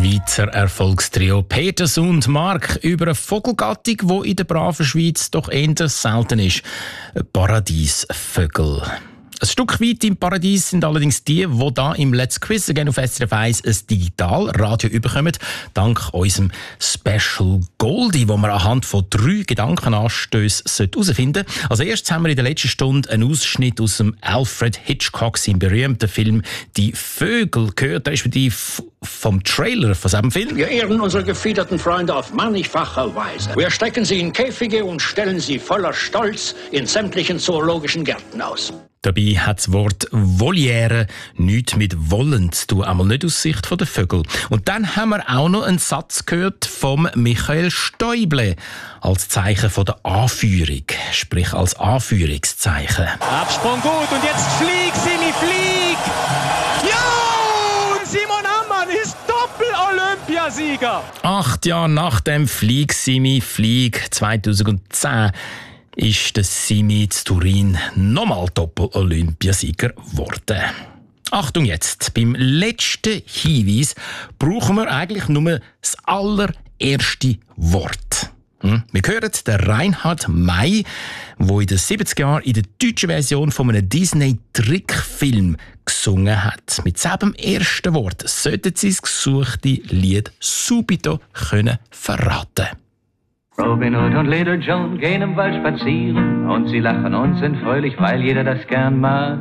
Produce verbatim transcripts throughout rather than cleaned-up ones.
Schweizer Erfolgstrio Peters und Mark über eine Vogelgattung, die in der braven Schweiz doch eher selten ist. Paradiesvögel. Ein Stück weit im Paradies sind allerdings die, die hier im Let's Quiz Again auf S R F eins ein Digitalradio bekommen, dank unserem Special Goldie, wo wir anhand von drei Gedankenanstößen herausfinden sollten. Als erstes haben wir in der letzten Stunde einen Ausschnitt aus dem Alfred Hitchcock, seinem berühmten Film «Die Vögel» gehört, respektive vom Trailer von diesem Film. Wir ehren unsere gefiederten Freunde auf mannigfache Weise. Wir stecken sie in Käfige und stellen sie voller Stolz in sämtlichen zoologischen Gärten aus. Dabei hat das Wort Voliere nichts mit Wollen zu tun, einmal nicht aus Sicht der Vögel. Und dann haben wir auch noch einen Satz gehört vom Michael Stäuble als Zeichen von der Anführung, sprich als Anführungszeichen. Absprung gut und jetzt flieg, Simi, flieg! Ja! Und Simon Ammann ist Doppel-Olympiasieger! Acht Jahre nach dem Flieg, Simi, Flieg zweitausendzehn ist der Simi zu Turin nochmal Doppel-Olympiasieger geworden. Achtung jetzt, beim letzten Hinweis brauchen wir eigentlich nur das allererste Wort. Hm? Wir hören den Reinhard May, der in den siebziger Jahren in der deutschen Version von einem Disney-Trickfilm gesungen hat. Mit seinem ersten Wort sollten Sie das gesuchte Lied subito können verraten. Robin Hood und Little Joan gehen im Wald spazieren und sie lachen und sind fröhlich, weil jeder das gern mag.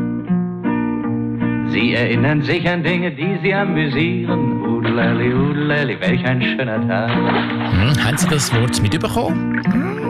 Sie erinnern sich an Dinge, die sie amüsieren. Udelali, udelali, welch ein schöner Tag. Hm, haben Sie das Wort mitbekommen?